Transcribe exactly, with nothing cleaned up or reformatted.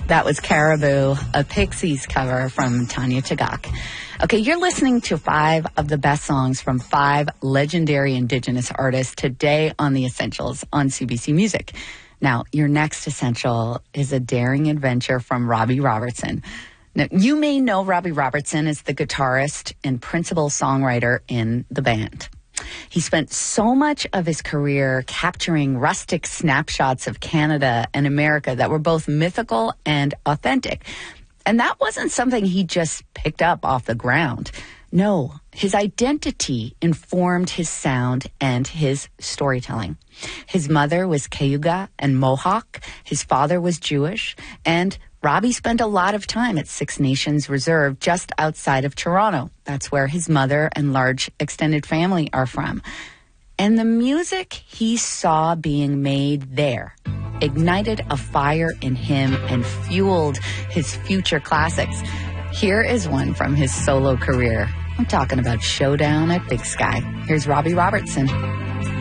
That was Caribou, a Pixies cover from Tanya Tagaq. Okay, you're listening to five of the best songs from five legendary Indigenous artists today on The Essentials on C B C Music. Now, your next essential is a daring adventure from Robbie Robertson. Now, you may know Robbie Robertson as the guitarist and principal songwriter in the band. He spent so much of his career capturing rustic snapshots of Canada and America that were both mythical and authentic. And that wasn't something he just picked up off the ground. No, his identity informed his sound and his storytelling. His mother was Cayuga and Mohawk. His father was Jewish. And Robbie spent a lot of time at Six Nations Reserve just outside of Toronto. That's where his mother and large extended family are from. And the music he saw being made there ignited a fire in him and fueled his future classics. Here is one from his solo career. I'm talking about Showdown at Big Sky. Here's Robbie Robertson.